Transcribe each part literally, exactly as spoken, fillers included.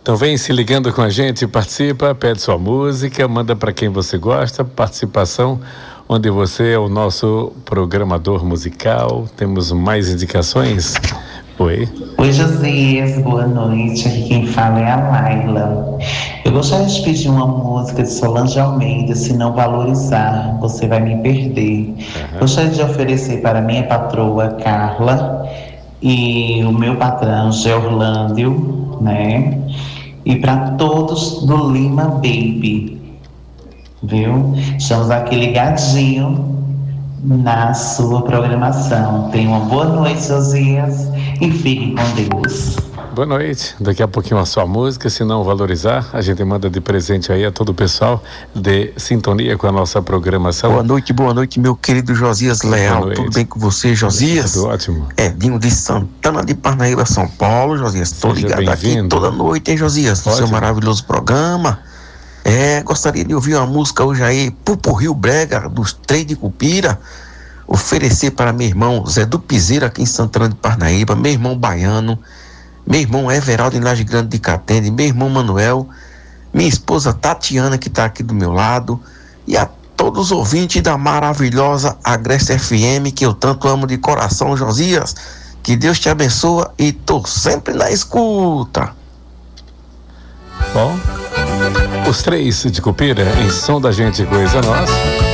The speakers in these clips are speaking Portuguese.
Então vem se ligando com a gente, participa, pede sua música, manda para quem você gosta, participação, onde você é o nosso programador musical. Temos mais indicações? Oi. Oi, Josias, boa noite. Aqui quem fala é a Laila. Eu gostaria de pedir uma música de Solange Almeida, Se Não Valorizar, Você Vai Me Perder. Uhum. Gostaria de oferecer para minha patroa, Carla, e o meu patrão, Georlândio, né? E para todos do Lima Baby, viu? Estamos aqui ligadinho na sua programação. Tenha uma boa noite, Josias, e fique com Deus. Boa noite. Daqui a pouquinho a sua música, Se Não Valorizar, a gente manda de presente aí a todo o pessoal de sintonia com a nossa programação. Boa noite, boa noite, meu querido Josias Leal. Tudo bem com você, Josias? Tudo ótimo. Edinho de Santana de Parnaíba, São Paulo, Josias. Tô ligado aqui toda noite, hein, Josias? No seu maravilhoso programa. É, gostaria de ouvir uma música hoje aí, Pupo Rio Brega, dos Três de Cupira. Oferecer para meu irmão Zé do Piseiro, aqui em Santana de Parnaíba, meu irmão Baiano, meu irmão Everaldo em Laje Grande de Catende, meu irmão Manuel, minha esposa Tatiana, que está aqui do meu lado, e a todos os ouvintes da maravilhosa Agreste F M, que eu tanto amo de coração, Josias. Que Deus te abençoe e tô sempre na escuta. Bom, os Três de Cupira, em Som da Gente Coisa Nossa.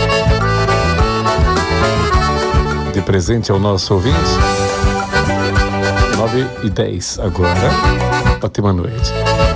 De presente ao nosso ouvinte. nove e dez agora. Ótima noite.